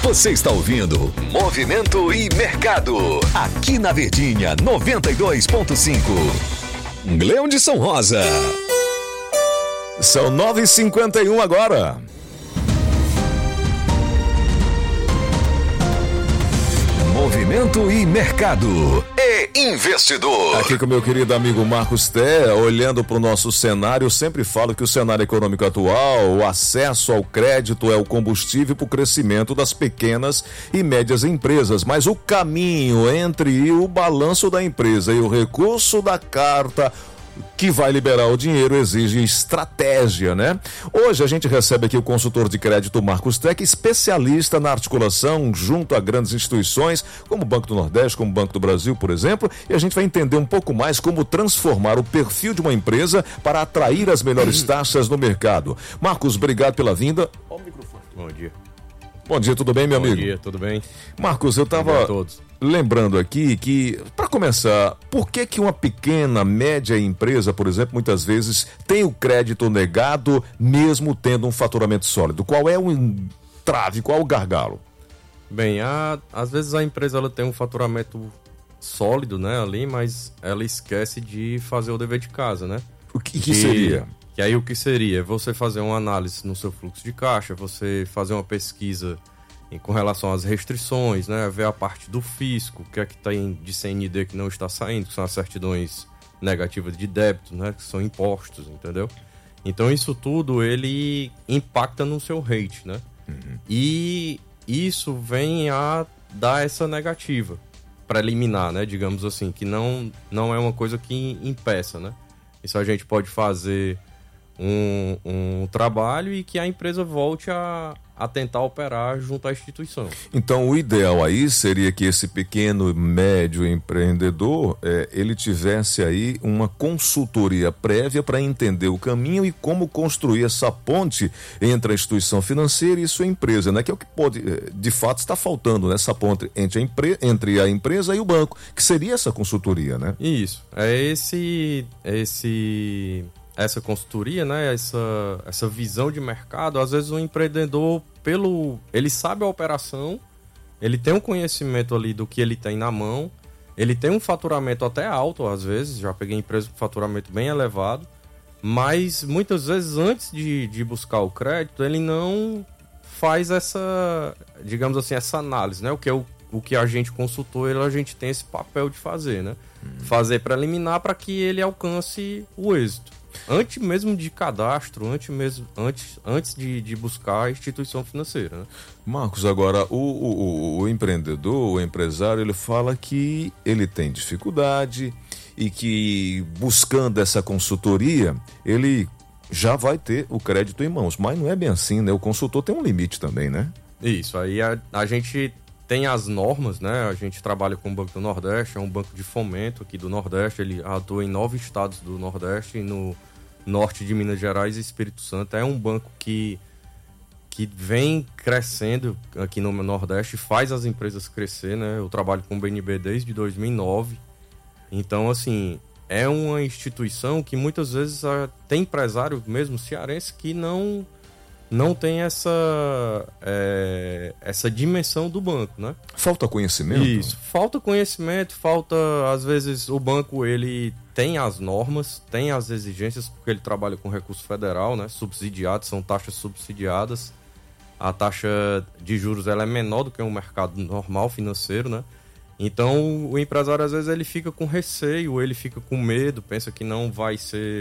Você está ouvindo Movimento e Mercado, aqui na Verdinha 92.5. Leão de São Rosa. São 9h51 agora. Movimento e Mercado e Investidor. Aqui com meu querido amigo Marcos Té, olhando para o nosso cenário, eu sempre falo que o cenário econômico atual, o acesso ao crédito é o combustível para o crescimento das pequenas e médias empresas, mas o caminho entre o balanço da empresa e o recurso da carta que vai liberar o dinheiro exige estratégia, né? Hoje a gente recebe aqui o consultor de crédito Marcos Té, especialista na articulação junto a grandes instituições, como o Banco do Nordeste, como o Banco do Brasil, por exemplo, e a gente vai entender um pouco mais como transformar o perfil de uma empresa para atrair as melhores taxas no mercado. Marcos, obrigado pela vinda. Ó o microfone. Bom dia. Bom dia, tudo bem, meu amigo? Bom dia, tudo bem? Marcos, eu estava lembrando aqui que, para começar, por que uma pequena, média empresa, por exemplo, muitas vezes tem o crédito negado mesmo tendo um faturamento sólido? Qual é o entrave, qual é o gargalo? Bem, às vezes a empresa ela tem um faturamento sólido, né, ali, mas ela esquece de fazer o dever de casa, né? O que seria? E aí o que seria? Você fazer uma análise no seu fluxo de caixa, você fazer uma pesquisa com relação às restrições, né? Ver a parte do fisco, o que é que tem de CND que não está saindo, que são as certidões negativas de débito, né? Que são impostos, entendeu? Então isso tudo, ele impacta no seu rate, né? Uhum. E isso vem a dar essa negativa preliminar, né? Digamos assim, que não é uma coisa que impeça, né? Isso a gente pode fazer um trabalho e que a empresa volte a tentar operar junto à instituição. Então o ideal aí seria que esse pequeno e médio empreendedor ele tivesse aí uma consultoria prévia para entender o caminho e como construir essa ponte entre a instituição financeira e sua empresa, né? Que é o que pode, de fato, está faltando, né? Essa ponte entre a empresa e o banco, que seria essa consultoria, né? Isso, essa consultoria, né? Essa visão de mercado. Às vezes o empreendedor, ele sabe a operação, ele tem um conhecimento ali do que ele tem na mão, ele tem um faturamento até alto, às vezes, já peguei empresa com faturamento bem elevado, mas muitas vezes antes de buscar o crédito, ele não faz essa, digamos assim, essa análise, né? O que a gente consultou, a gente tem esse papel de fazer, né? Fazer preliminar para que ele alcance o êxito. Antes mesmo de cadastro, antes de buscar a instituição financeira, né? Marcos, agora o empreendedor, o empresário, ele fala que ele tem dificuldade e que buscando essa consultoria, ele já vai ter o crédito em mãos, mas não é bem assim, né? O consultor tem um limite também, né? Isso, aí a gente tem as normas, né? A gente trabalha com o Banco do Nordeste, é um banco de fomento aqui do Nordeste, ele atua em 9 estados do Nordeste e no norte de Minas Gerais e Espírito Santo. É um banco que vem crescendo aqui no Nordeste, faz as empresas crescer, né? Eu trabalho com o BNB desde 2009, então, assim, é uma instituição que muitas vezes tem empresário mesmo cearense que não tem essa dimensão do banco, né? Falta conhecimento? Isso, falta conhecimento, às vezes, o banco, ele tem as normas, tem as exigências, porque ele trabalha com recurso federal, né? Subsidiado, são taxas subsidiadas. A taxa de juros, ela é menor do que um mercado normal financeiro, né? Então, o empresário, às vezes, ele fica com receio, ele fica com medo, pensa que não vai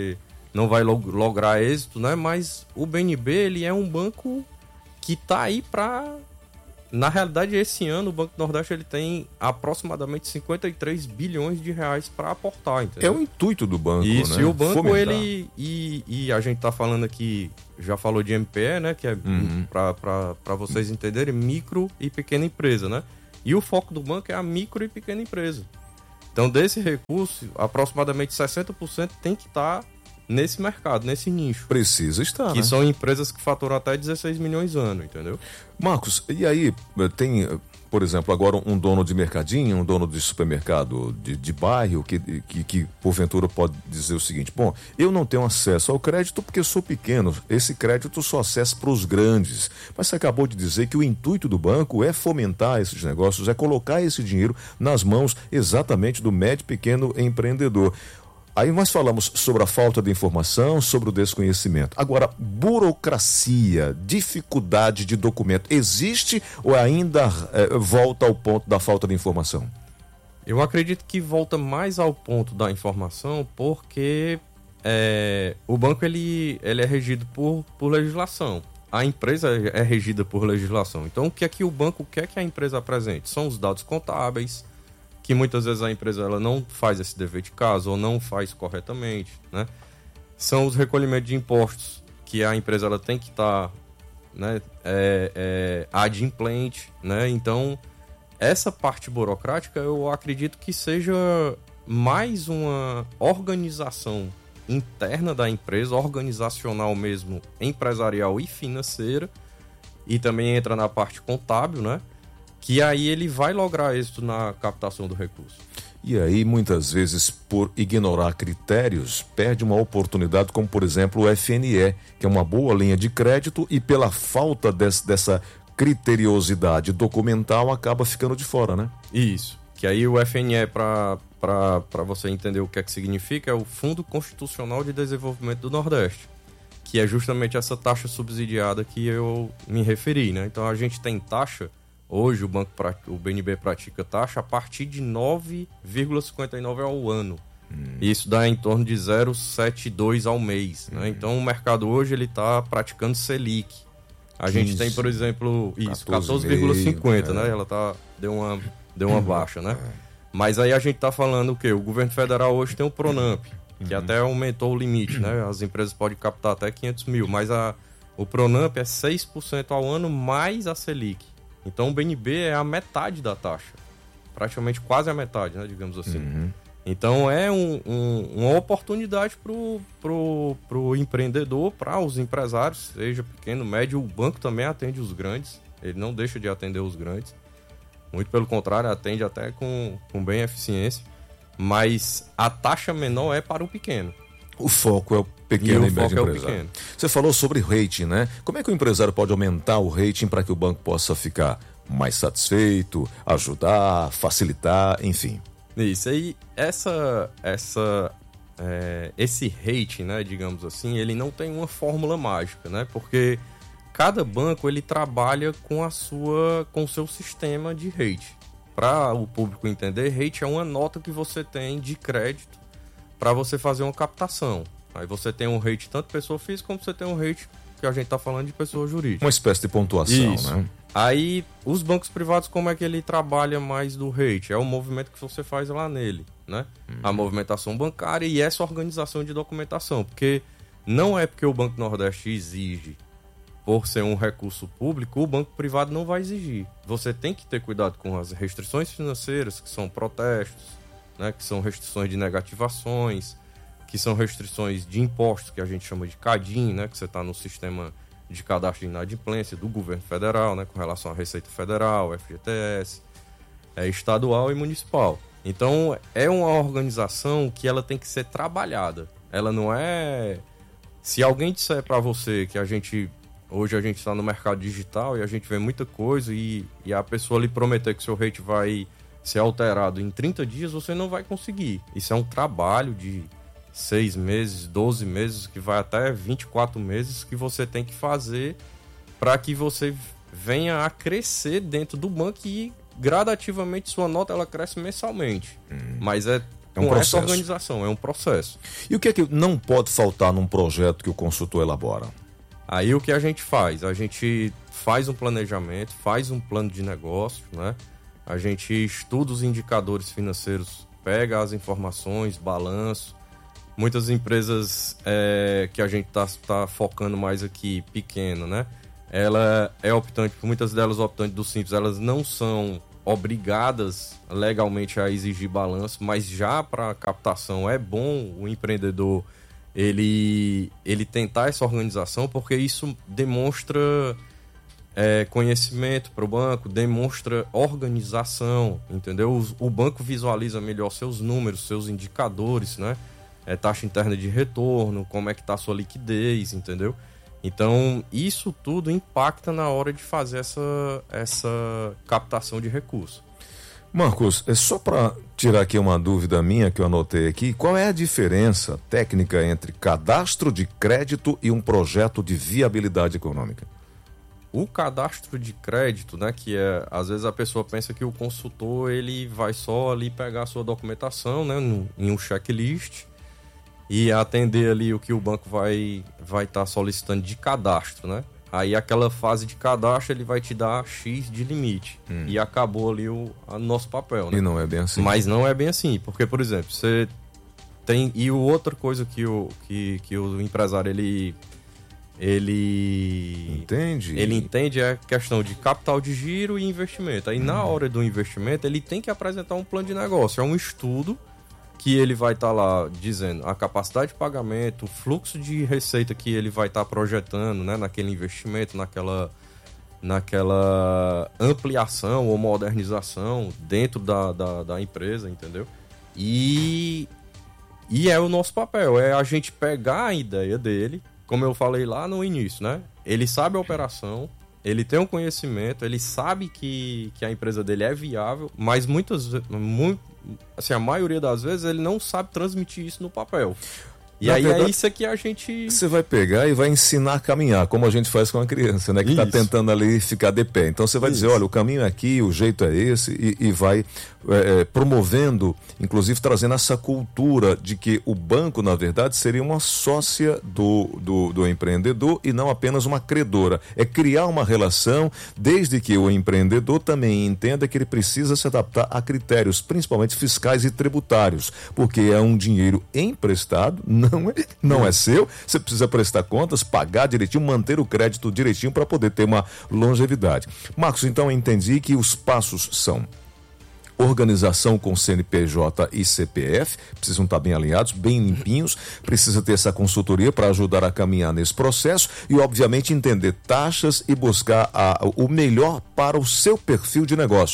lograr êxito, né? Mas o BNB, ele é um banco que está aí para... Na realidade, esse ano, o Banco do Nordeste, ele tem aproximadamente 53 bilhões de reais para aportar, entendeu? É o intuito do banco, isso, né? E o banco, fomentar. ele... E a gente está falando aqui, já falou de MPE, né? Que é, para vocês entenderem, micro e pequena empresa, né? E o foco do banco é a micro e pequena empresa. Então, desse recurso, aproximadamente 60% tem que estar nesse mercado, nesse nicho. Precisa estar, Que né? são empresas que faturam até 16 milhões ano, entendeu? Marcos, e aí tem, por exemplo, agora um dono de mercadinho, um dono de supermercado de bairro que porventura pode dizer o seguinte: bom, eu não tenho acesso ao crédito porque eu sou pequeno, esse crédito só acessa para os grandes. Mas você acabou de dizer que o intuito do banco é fomentar esses negócios, é colocar esse dinheiro nas mãos exatamente do médio e pequeno empreendedor. Aí nós falamos sobre a falta de informação, sobre o desconhecimento. Agora, burocracia, dificuldade de documento, existe ou ainda volta ao ponto da falta de informação? Eu acredito que volta mais ao ponto da informação porque o banco ele é regido por legislação. A empresa é regida por legislação. Então, o que é que o banco quer que a empresa apresente? São os dados contábeis, que muitas vezes a empresa ela não faz esse dever de casa ou não faz corretamente, né? São os recolhimentos de impostos, que a empresa ela tem que estar, né, adimplente, né? Então, essa parte burocrática eu acredito que seja mais uma organização interna da empresa, organizacional mesmo, empresarial e financeira, e também entra na parte contábil, né? Que aí ele vai lograr êxito na captação do recurso. E aí, muitas vezes, por ignorar critérios, perde uma oportunidade, como, por exemplo, o FNE, que é uma boa linha de crédito e pela falta dessa criteriosidade documental, acaba ficando de fora, né? Isso. Que aí o FNE, para você entender o que é que significa, é o Fundo Constitucional de Desenvolvimento do Nordeste, que é justamente essa taxa subsidiada que eu me referi, né? Então, a gente tem taxa. Hoje o BNB pratica taxa a partir de 9,59 ao ano. Isso dá em torno de 0,72 ao mês, né? Então o mercado hoje ele está praticando Selic. A gente tem, por exemplo, isso, 14,50, né? Ela deu uma baixa, né? Mas aí a gente está falando o quê? O governo federal hoje tem o Pronamp, que até aumentou o limite, né? As empresas podem captar até 500 mil, mas o Pronamp é 6% ao ano mais a Selic. Então o BNB é a metade da taxa. Praticamente quase a metade, né, digamos assim. Então é uma oportunidade pro empreendedor, para os empresários, seja pequeno, médio. O banco também atende os grandes. Ele não deixa de atender os grandes. Muito pelo contrário, atende até com bem eficiência. Mas a taxa menor é para o pequeno. O foco é o pequeno e médio empresário. Pequeno. Você falou sobre rating, né? Como é que o empresário pode aumentar o rating para que o banco possa ficar mais satisfeito, ajudar, facilitar, enfim? Isso aí, esse rating, né, digamos assim, ele não tem uma fórmula mágica, né? Porque cada banco ele trabalha com o seu sistema de rating. Para o público entender, rating é uma nota que você tem de crédito para você fazer uma captação. Aí você tem um rate tanto pessoa física como você tem um rate que a gente está falando de pessoa jurídica. Uma espécie de pontuação, isso, né? Aí os bancos privados, como é que ele trabalha mais do rate? É o movimento que você faz lá nele, né? A movimentação bancária e essa organização de documentação. Porque não é porque o Banco Nordeste exige, por ser um recurso público, o banco privado não vai exigir. Você tem que ter cuidado com as restrições financeiras, que são protestos, né, que são restrições de negativações, que são restrições de impostos, que a gente chama de CADIM, né, que você está no sistema de cadastro de inadimplência do governo federal, né, com relação à Receita Federal, FGTS, estadual e municipal. Então, é uma organização que ela tem que ser trabalhada. Ela não é... Se alguém disser para você que hoje a gente está no mercado digital e a gente vê muita coisa e a pessoa lhe prometer que seu rate vai ser alterado em 30 dias, você não vai conseguir. Isso é um trabalho de 6 meses, 12 meses, que vai até 24 meses que você tem que fazer para que você venha a crescer dentro do banco e gradativamente sua nota ela cresce mensalmente. Mas é um processo. Essa organização, é um processo. E o que é que não pode faltar num projeto que o consultor elabora? Aí o que a gente faz? A gente faz um planejamento, faz um plano de negócio, né? A gente estuda os indicadores financeiros, pega as informações, balanço. Muitas empresas que a gente tá focando mais aqui, pequena, né? Ela é optante, muitas delas optantes do Simples, elas não são obrigadas legalmente a exigir balanço, mas já para captação é bom o empreendedor ele tentar essa organização, porque isso demonstra conhecimento para o banco, demonstra organização, entendeu? O banco visualiza melhor seus números, seus indicadores, né? Taxa interna de retorno, como é que está a sua liquidez, entendeu? Então, isso tudo impacta na hora de fazer essa captação de recursos. Marcos, é só para tirar aqui uma dúvida minha que eu anotei aqui, qual é a diferença técnica entre cadastro de crédito e um projeto de viabilidade econômica? O cadastro de crédito, né, que às vezes a pessoa pensa que o consultor ele vai só ali pegar a sua documentação, né, em um checklist e atender ali o que o banco vai estar solicitando de cadastro, né? Aí aquela fase de cadastro ele vai te dar X de limite. E acabou ali o nosso papel, né? E não é bem assim. Mas não é bem assim, porque, por exemplo, você tem... E outra coisa que o empresário ele entende é a questão de capital de giro e investimento. Aí na hora do investimento ele tem que apresentar um plano de negócio. É um estudo que ele vai estar lá dizendo a capacidade de pagamento, o fluxo de receita que ele vai estar projetando, né, naquele investimento, naquela ampliação ou modernização dentro da empresa, entendeu? E é o nosso papel, é a gente pegar a ideia dele, como eu falei lá no início, né? Ele sabe a operação, ele tem um conhecimento, ele sabe que a empresa dele é viável, mas a maioria das vezes ele não sabe transmitir isso no papel. E aí é isso que a gente... Você vai pegar e vai ensinar a caminhar, como a gente faz com a criança, né? Que está tentando ali ficar de pé. Então você vai dizer, olha, o caminho é aqui, o jeito é esse, e vai promovendo, inclusive trazendo essa cultura de que o banco, na verdade, seria uma sócia do empreendedor e não apenas uma credora. É criar uma relação, desde que o empreendedor também entenda que ele precisa se adaptar a critérios, principalmente fiscais e tributários, porque é um dinheiro emprestado, não é seu, você precisa prestar contas, pagar direitinho, manter o crédito direitinho para poder ter uma longevidade. Marcos, então eu entendi que os passos são organização com CNPJ e CPF, precisam estar bem alinhados, bem limpinhos, precisa ter essa consultoria para ajudar a caminhar nesse processo e, obviamente, entender taxas e buscar o melhor para o seu perfil de negócio.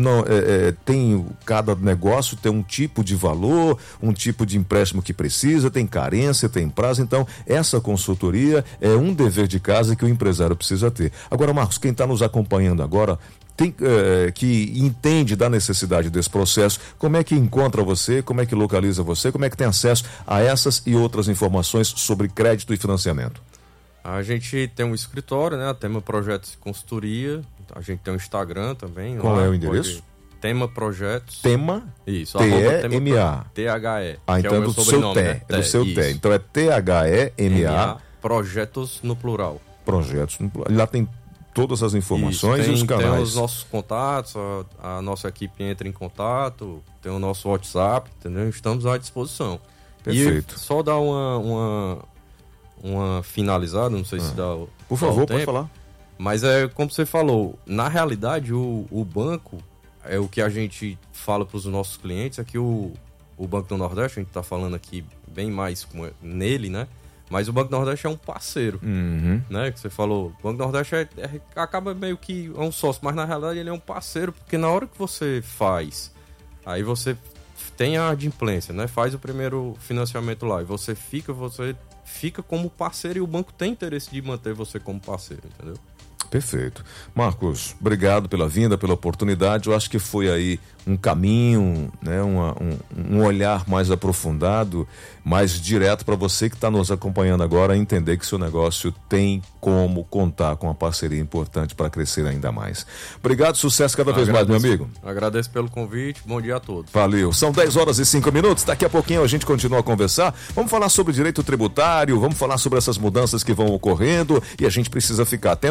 Cada negócio tem um tipo de valor, um tipo de empréstimo que precisa, tem carência, tem prazo, então essa consultoria é um dever de casa que o empresário precisa ter. Agora, Marcos, quem está nos acompanhando agora, que entende da necessidade desse processo, como é que encontra você, como é que localiza você, como é que tem acesso a essas e outras informações sobre crédito e financiamento? A gente tem um escritório, né? Tema Projetos e Consultoria, a gente tem um Instagram também. Qual é o endereço? Tema Projetos. Tema? Isso. T-E-M-A. T-H-E. Então é do seu T. Né? É do seu T. Então é T-H-E-M-A. Projetos no plural. Projetos no plural. Lá tem todas as informações e os canais. Tem os nossos contatos, a nossa equipe entra em contato, tem o nosso WhatsApp, entendeu? Estamos à disposição. Perfeito. E só dar uma finalizada, não sei se dá por favor, pode falar. Mas é como você falou, na realidade o banco, é o que a gente fala para os nossos clientes, é que o Banco do Nordeste, a gente está falando aqui bem mais nele, né? Mas o Banco do Nordeste é um parceiro, né? Que você falou, o Banco do Nordeste acaba meio que um sócio, mas na realidade ele é um parceiro, porque na hora que você faz, aí você tem a adimplência, né? Faz o primeiro financiamento lá e você fica como parceiro e o banco tem interesse de manter você como parceiro, entendeu? Perfeito. Marcos, obrigado pela vinda, pela oportunidade. Eu acho que foi aí um caminho, né, um olhar mais aprofundado, mais direto para você que está nos acompanhando agora entender que seu negócio tem como contar com uma parceria importante para crescer ainda mais. Obrigado, sucesso cada vez mais, meu amigo. Agradeço pelo convite, bom dia a todos. Valeu. São 10h05, daqui a pouquinho a gente continua a conversar, vamos falar sobre direito tributário, vamos falar sobre essas mudanças que vão ocorrendo e a gente precisa ficar atento, principalmente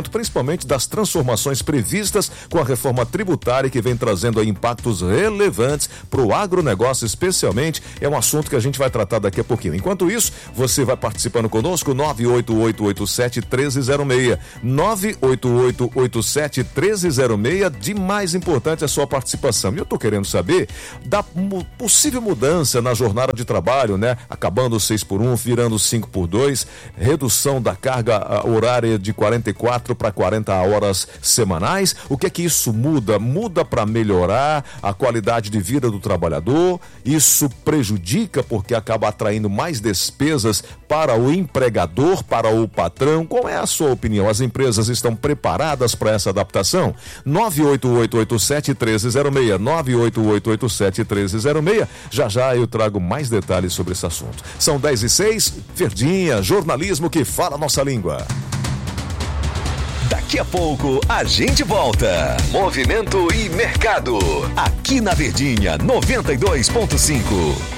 especialmente das transformações previstas com a reforma tributária que vem trazendo aí impactos relevantes para o agronegócio, especialmente. É um assunto que a gente vai tratar daqui a pouquinho. Enquanto isso, você vai participando conosco, 98887-1306. 98887-1306. De mais importante a sua participação. E eu tô querendo saber da possível mudança na jornada de trabalho, né? Acabando 6x1, virando 5x2, redução da carga horária de 44 para 40 horas semanais. O que é que isso muda? Muda para melhorar a qualidade de vida do trabalhador? Isso prejudica porque acaba atraindo mais despesas para o empregador, para o patrão? Qual é a sua opinião? As empresas estão preparadas para essa adaptação? 98887-1306, 98887-1306. Já eu trago mais detalhes sobre esse assunto. São 10h06, Verdinha, jornalismo que fala a nossa língua. Daqui a pouco a gente volta. Movimento e mercado. Aqui na Verdinha 92.5.